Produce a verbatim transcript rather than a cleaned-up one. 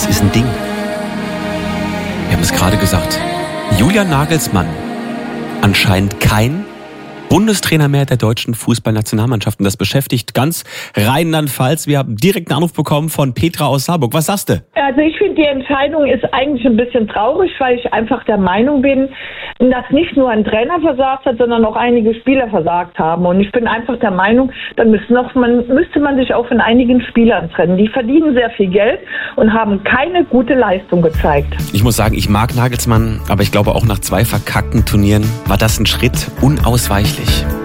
das ist ein Ding. Wir haben es gerade gesagt. Julian Nagelsmann, anscheinend kein Bundestrainer mehr der deutschen Fußballnationalmannschaft. Und das beschäftigt ganz Rheinland-Pfalz. Wir haben direkt einen Anruf bekommen von Petra aus Saarburg. Was sagst du? Also ich finde, die Entscheidung ist eigentlich ein bisschen traurig, weil ich einfach der Meinung bin, dass nicht nur ein Trainer versagt hat, sondern auch einige Spieler versagt haben. Und ich bin einfach der Meinung, dann müsste, noch, man, müsste man sich auch von einigen Spielern trennen. Die verdienen sehr viel Geld und haben keine gute Leistung gezeigt. Ich muss sagen, ich mag Nagelsmann, aber ich glaube auch nach zwei verkackten Turnieren war das ein Schritt unausweichlich.